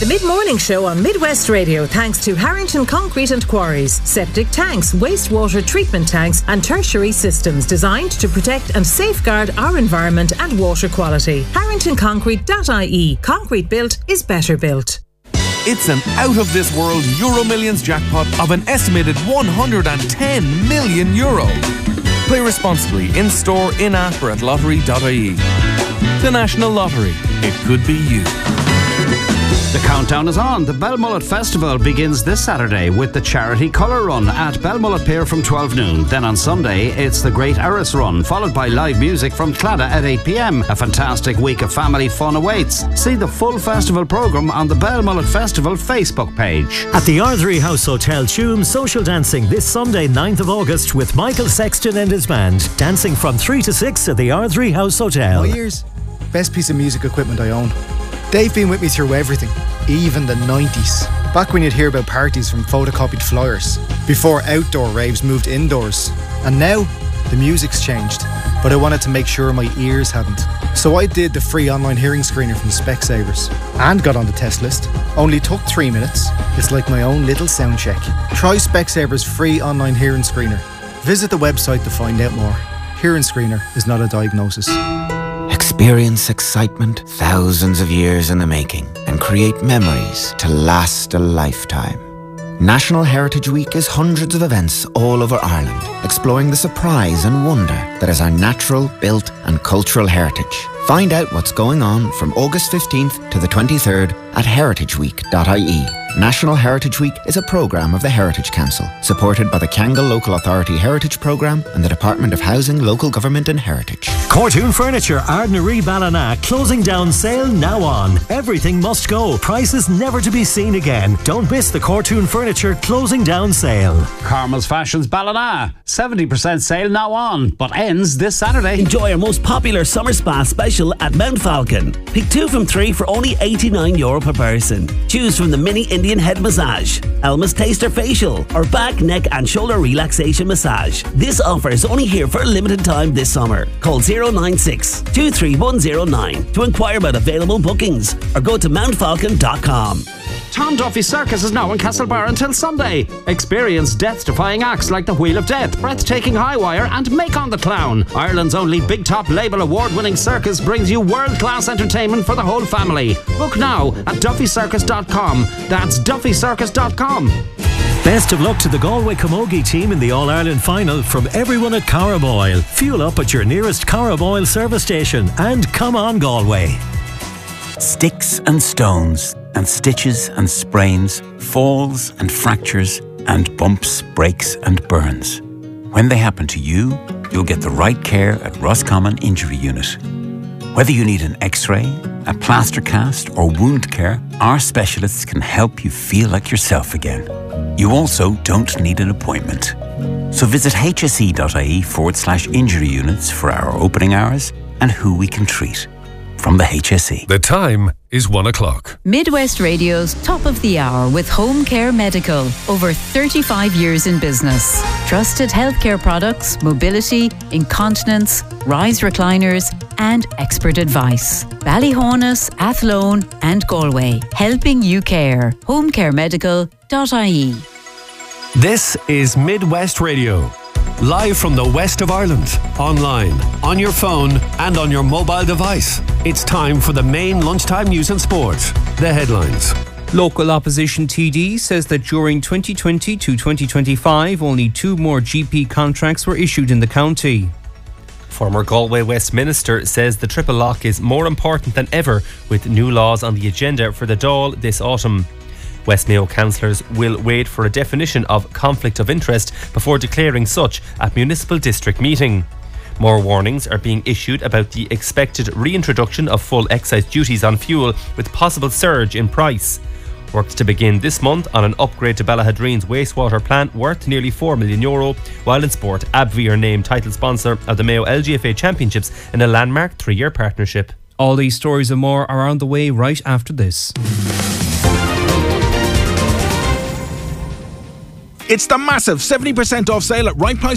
The Mid-Morning Show on Midwest Radio, thanks to Harrington Concrete and Quarries. Septic tanks, wastewater treatment tanks and tertiary systems designed to protect and safeguard our environment and water quality. HarringtonConcrete.ie. Concrete built is better built. It's an out-of-this-world Euro Millions jackpot of an estimated €110 million. Play responsibly, in-store, in-app or at lottery.ie. The National Lottery. It could be you. The countdown is on. The Belmullet Festival begins this Saturday with the charity colour run at Belmullet Pier from 12 noon. Then on Sunday, it's the Great Eris Run, followed by live music from Claddagh at 8 p.m. A fantastic week of family fun awaits. See the full festival programme on the Belmullet Festival Facebook page. At the Ardrey House Hotel, Tuam, social dancing this Sunday, 9th of August, with Michael Sexton and his band. Dancing from 3 to 6 at the Ardrey House Hotel. My ears. Best piece of music equipment I own. They've been with me through everything, even the 90s. Back when you'd hear about parties from photocopied flyers, before outdoor raves moved indoors. And now, the music's changed, but I wanted to make sure my ears hadn't. So I did the free online hearing screener from Specsavers and got on the test list. Only took 3 minutes. It's like my own little sound check. Try Specsavers free online hearing screener. Visit the website to find out more. Hearing screener is not a diagnosis. Experience excitement thousands of years in the making and create memories to last a lifetime. National Heritage Week is hundreds of events all over Ireland, exploring the surprise and wonder that is our natural, built and cultural heritage. Find out what's going on from August 15th to the 23rd at heritageweek.ie. National Heritage Week is a programme of the Heritage Council, supported by the Kangol Local Authority Heritage Programme and the Department of Housing, Local Government and Heritage. Cortoon Furniture, Ardnaree Ballina, closing down sale now on. Everything must go. Prices never to be seen again. Don't miss the Cortoon Furniture closing down sale. Carmel's Fashions Ballina, 70% sale now on, but ends this Saturday. Enjoy our most popular summer spa special at Mount Falcon. Pick 2 from 3 for only €89 per person. Choose from the mini Indian head massage, Elma's Taster facial, or back, neck and shoulder relaxation massage. This offer is only here for a limited time this summer. Call 096 23109 to inquire about available bookings or go to mountfalcon.com. Tom Duffy Circus is now in Castlebar until Sunday. Experience death-defying acts like the Wheel of Death, Breathtaking High Wire and Make on the Clown. Ireland's only Big Top Label award-winning circus brings you world-class entertainment for the whole family. Book now at duffycircus.com. That's duffycircus.com. Best of luck to the Galway Camogie team in the All-Ireland final from everyone at Carab Oil. Fuel up at your nearest Carab Oil service station and come on Galway. Sticks and stones and stitches and sprains, falls and fractures and bumps, breaks and burns. When they happen to you, you'll get the right care at Roscommon Injury Unit. Whether you need an X-ray, a plaster cast or wound care, our specialists can help you feel like yourself again. You also don't need an appointment. So visit hse.ie/injury units for our opening hours and who we can treat. From the HSE. The time is 1 o'clock. Midwest Radio's Top of the Hour with Home Care Medical. Over 35 years in business. Trusted healthcare products, mobility, incontinence, rise recliners and expert advice. Ballyhonus, Athlone and Galway. Helping you care. homecaremedical.ie. This is Midwest Radio. Live from the west of Ireland, online, on your phone and on your mobile device. It's time for the main lunchtime news and sport. The headlines. Local opposition TD says that during 2020 to 2025, only 2 more GP contracts were issued in the county. Former Galway West Minister says the triple lock is more important than ever, with new laws on the agenda for the Dáil this autumn. West Mayo councillors will wait for a definition of conflict of interest before declaring such at municipal district meeting. More warnings are being issued about the expected reintroduction of full excise duties on fuel, with possible surge in price. Works to begin this month on an upgrade to Ballahadreen's wastewater plant worth nearly €4 million, while in sport, AbbVie are named title sponsor of the Mayo LGFA Championships in a landmark 3-year partnership. All these stories and more are on the way right after this. It's the massive 70% off sale at Right Price